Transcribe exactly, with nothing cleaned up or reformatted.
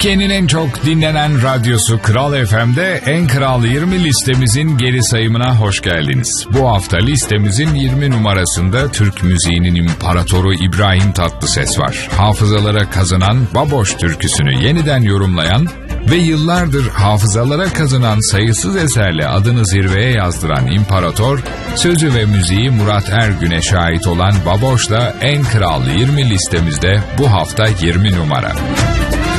Türkiye'nin en çok dinlenen radyosu Kral F M'de En Kral yirmi listemizin geri sayımına hoş geldiniz. Bu hafta listemizin yirmi numarasında Türk müziğinin imparatoru İbrahim Tatlıses var. Hafızalara kazınan Baboş türküsünü yeniden yorumlayan ve yıllardır hafızalara kazınan sayısız eserle adını zirveye yazdıran imparator, sözü ve müziği Murat Ergün'e şahit olan Baboş'la En Kral yirmi listemizde bu hafta yirmi numara.